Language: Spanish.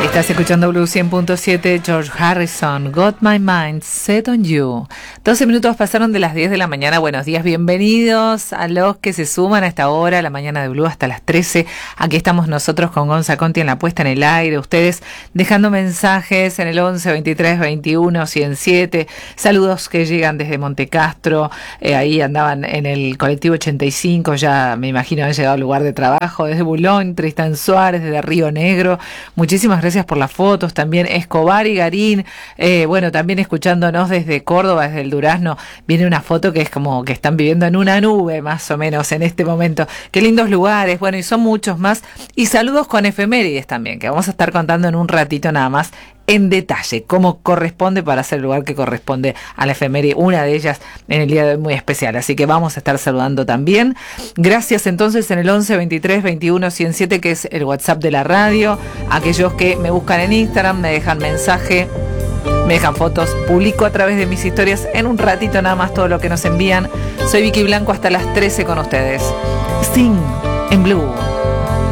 Estás escuchando Blue 100.7, George Harrison, Got My Mind Set on You. 12 minutos pasaron de las 10 de la mañana. Buenos días, bienvenidos a los que se suman a esta hora, la mañana de Blue hasta las 13. Aquí estamos nosotros con Gonza Conti en la puesta en el aire. Ustedes dejando mensajes en el 11 23 21 107. Saludos que llegan desde Montecastro. Ahí andaban en el colectivo 85, ya me imagino han llegado al lugar de trabajo. Desde Boulogne, Tristán Suárez, desde Río Negro. Muchísimas gracias por las fotos, también Escobar y Garín, bueno, también escuchándonos desde Córdoba, desde el Durazno, viene una foto que es como que están viviendo en una nube, más o menos, en este momento. Qué lindos lugares, bueno, y son muchos más, y saludos con efemérides también, que vamos a estar contando en un ratito nada más, en detalle, cómo corresponde para ser el lugar que corresponde a la efeméride, una de ellas en el día de hoy muy especial, así que vamos a estar saludando también. Gracias entonces en el 11 23 21 107, que es el WhatsApp de la radio, aquellos que me buscan en Instagram, me dejan mensaje, me dejan fotos, publico a través de mis historias en un ratito nada más todo lo que nos envían. Soy Vicky Blanco hasta las 13 con ustedes. Sting en Blue.